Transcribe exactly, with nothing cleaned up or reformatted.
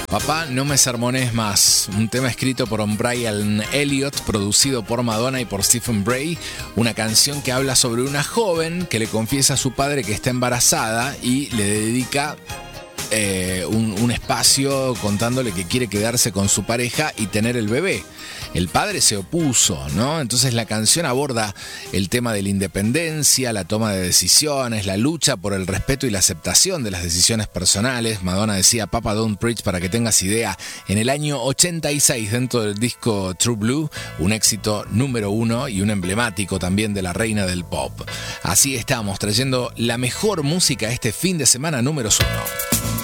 Papá, no me sermones más. Un tema escrito por Brian Elliott, producido por Madonna y por Stephen Bray. Una canción que habla sobre una joven que le confiesa a su padre que está embarazada y le dedica eh, un, un espacio contándole que quiere quedarse con su pareja y tener el bebé. El padre se opuso, ¿no? Entonces la canción aborda el tema de la independencia, la toma de decisiones, la lucha por el respeto y la aceptación de las decisiones personales. Madonna decía Papa Don't Preach, para que tengas idea, en el año ochenta y seis dentro del disco True Blue, un éxito número uno y un emblemático también de la reina del pop. Así estamos, trayendo la mejor música este fin de semana número uno.